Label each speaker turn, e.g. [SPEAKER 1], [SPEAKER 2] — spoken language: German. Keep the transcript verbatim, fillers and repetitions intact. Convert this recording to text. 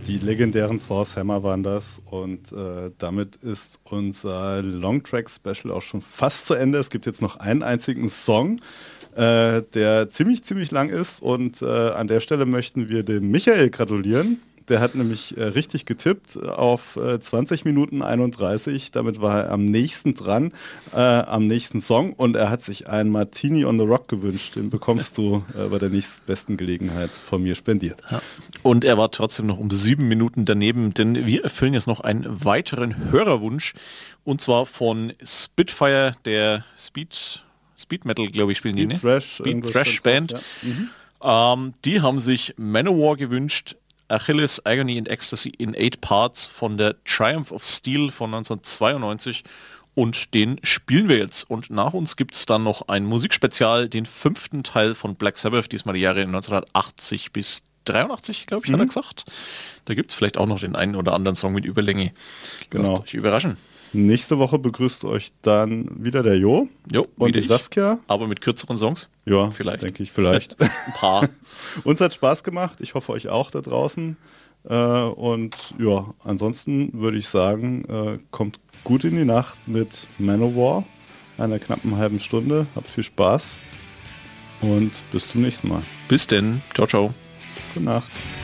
[SPEAKER 1] Die legendären Source Hammer waren das und äh, damit ist unser Longtrack-Special auch schon fast zu Ende. Es gibt jetzt noch einen einzigen Song, äh, der ziemlich, ziemlich lang ist und äh, an der Stelle möchten wir dem Michael gratulieren. Der hat nämlich äh, richtig getippt auf äh, zwanzig Minuten einunddreißig. Damit war er am nächsten dran, äh, am nächsten Song. Und er hat sich einen Martini on the Rock gewünscht. Den bekommst du äh, bei der nächstbesten Gelegenheit von mir spendiert.
[SPEAKER 2] Ja. Und er war trotzdem noch um sieben Minuten daneben, denn wir erfüllen jetzt noch einen weiteren Hörerwunsch. Und zwar von Spitfire, der Speed, Speed Metal, glaube ich, spielen
[SPEAKER 1] Speed
[SPEAKER 2] die, ne?
[SPEAKER 1] Thrash,
[SPEAKER 2] Speed Thrash Band.
[SPEAKER 1] Ja. Mhm.
[SPEAKER 2] Ähm, die haben sich Manowar gewünscht, Achilles, Agony and Ecstasy in Eight Parts von der Triumph of Steel von neunzehnhundertzweiundneunzig und den spielen wir jetzt. Und nach uns gibt es dann noch ein Musikspezial, den fünften Teil von Black Sabbath, diesmal die Jahre neunzehnhundertachtzig bis dreiundachtzig, glaube ich, mhm. hat er gesagt. Da gibt es vielleicht auch noch den einen oder anderen Song mit Überlänge.
[SPEAKER 1] Genau.
[SPEAKER 2] Lasst euch überraschen.
[SPEAKER 1] Nächste Woche begrüßt euch dann wieder der Jo,
[SPEAKER 2] jo
[SPEAKER 1] und die
[SPEAKER 2] ich,
[SPEAKER 1] Saskia.
[SPEAKER 2] Aber mit kürzeren Songs.
[SPEAKER 1] Ja,
[SPEAKER 2] vielleicht.
[SPEAKER 1] Denke ich, vielleicht.
[SPEAKER 2] Ein paar.
[SPEAKER 1] Uns hat Spaß gemacht. Ich hoffe, euch auch da draußen. Äh, und ja, ansonsten würde ich sagen, äh, kommt gut in die Nacht mit Manowar, einer knappen halben Stunde. Habt viel Spaß und bis zum nächsten Mal.
[SPEAKER 2] Bis denn. Ciao, ciao.
[SPEAKER 1] Gute Nacht.